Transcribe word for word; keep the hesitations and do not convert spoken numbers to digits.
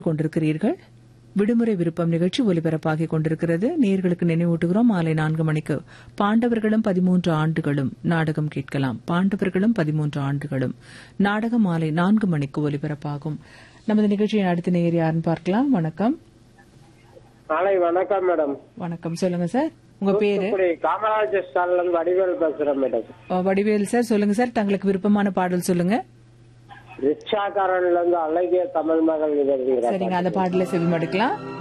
கொண்டிருக்கிறீர்கள். விடுமுறை விருப்பம் நிகழ்ச்சி ஒலிபரப்பாகிக் கொண்டிருக்கிறது. நேயர்களுக்கு நினைவூட்டுகிறோம், மாலை நான்கு மணிக்கு பாண்டவர்களும் பதிமூன்று ஆண்டுகளும் நாடகம் கேட்கலாம். பாண்டவர்களும் பதிமூன்று ஆண்டுகளும் நாடகம் மாலை நான்கு மணிக்கு ஒலிபரப்பாகும். நமது நிகழ்ச்சியின் அடுத்த நேயர் யாருன்னு பார்க்கலாம். வணக்கம். நாளை வணக்கம் மேடம். வணக்கம், சொல்லுங்க சார். உங்க பேரு? காமராஜர் ஸ்டாலின் வடிவேல் பேசுறேன் மேடம். வடிவேல் சார், சொல்லுங்க சார். தங்களுக்கு விருப்பமான பாடல் சொல்லுங்க. ரிக்ஷாக்காரன்ல இருந்து அழகிய தமிழ் மகள். சரிங்க, அந்த பாடல செவிமடுக்கலாம்.